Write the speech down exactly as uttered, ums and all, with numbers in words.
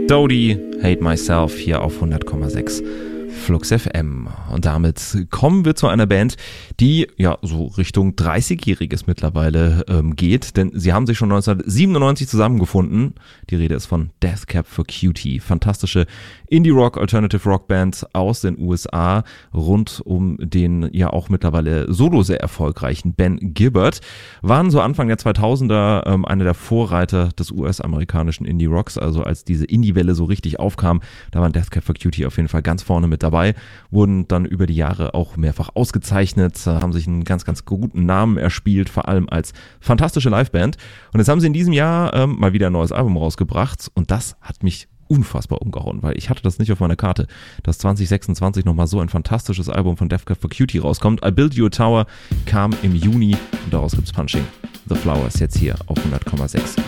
Dodie, Hate Myself hier auf hundert Komma sechs Flux F M. Und damit kommen wir zu einer Band, die ja so Richtung dreißigjähriges mittlerweile ähm, geht, denn sie haben sich schon neunzehnhundertsiebenundneunzig zusammengefunden. Die Rede ist von Death Cab for Cutie. Fantastische Indie-Rock, Alternative-Rock-Band aus den U S A rund um den ja auch mittlerweile solo sehr erfolgreichen Ben Gibbard. Waren so Anfang der zweitausender ähm, einer der Vorreiter des U S-amerikanischen Indie-Rocks, also als diese Indie-Welle so richtig aufkam, da waren Death Cab for Cutie auf jeden Fall ganz vorne mit dabei, wurden dann über die Jahre auch mehrfach ausgezeichnet, haben sich einen ganz, ganz guten Namen erspielt, vor allem als fantastische Liveband. Und jetzt haben sie in diesem Jahr ähm, mal wieder ein neues Album rausgebracht und das hat mich unfassbar umgehauen, weil ich hatte das nicht auf meiner Karte, dass zwanzig sechsundzwanzig nochmal so ein fantastisches Album von Death Cab for Cutie rauskommt. I Build You a Tower kam im Juni und daraus gibt's Punching the Flowers jetzt hier auf hundert Komma sechs.